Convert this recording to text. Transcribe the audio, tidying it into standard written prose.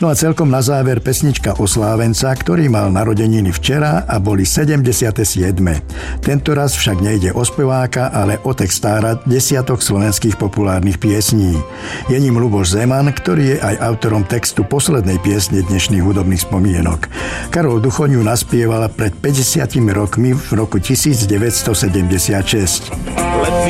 No a celkom na záver pesnička Oslávenca, ktorý mal narodeniny včera a boli 77. Tentoraz však nejde o speváka, ale o textára desiatok slovenských populárnych piesní. Je ním Ľuboš Zeman, ktorý je aj autorom textu poslednej piesne dnešných hudobných spomienok. Karol Duchoň ju naspieval pred 50 rokmi v roku 1976. Letný